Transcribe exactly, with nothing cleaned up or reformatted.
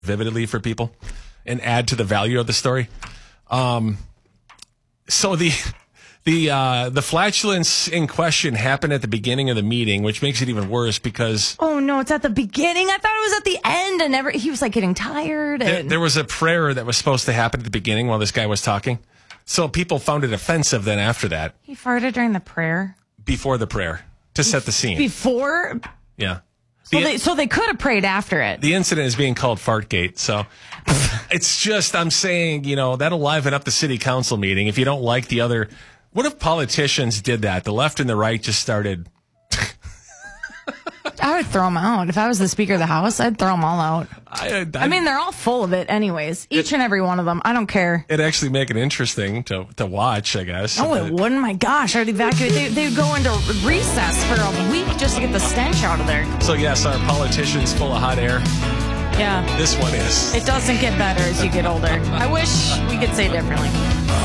vividly for people and add to the value of the story. Um, so the the uh, the flatulence in question happened at the beginning of the meeting, which makes it even worse because oh no, it's at the beginning. I thought it was at the end, and never. He was like getting tired. And... There, there was a prayer that was supposed to happen at the beginning while this guy was talking. So people found it offensive then after that. He farted during the prayer? Before the prayer, to set the scene. Before? Yeah. So the, they, so they could have prayed after it. The incident is being called Fartgate. So it's just, I'm saying, you know, that'll liven up the city council meeting. If you don't like the other, what if politicians did that? The left and the right just started. I would throw them out. If I was the Speaker of the House, I'd throw them all out. I, I, I mean, they're all full of it anyways. Each it, and every one of them. I don't care. It'd actually make it interesting to to watch, I guess. Oh, it wouldn't. My gosh. I'd evacuate. They, they'd go into recess for a week just to get the stench out of there. So, yes, our politicians full of hot air. Yeah. This one is. It doesn't get better as you get older. I wish we could say differently.